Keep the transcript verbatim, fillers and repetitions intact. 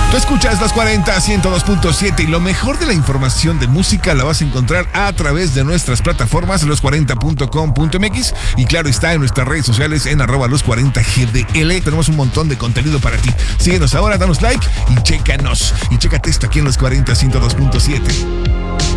Tú escuchas Los cuarenta, ciento dos punto siete y lo mejor de la información de música la vas a encontrar a través de nuestras plataformas los cuarenta punto com punto m x y claro está en nuestras redes sociales en arroba los cuarenta G D L. Tenemos un montón de contenido para ti. Síguenos ahora, danos like y chécanos. Y chécate esto aquí en Los cuarenta, ciento dos punto siete.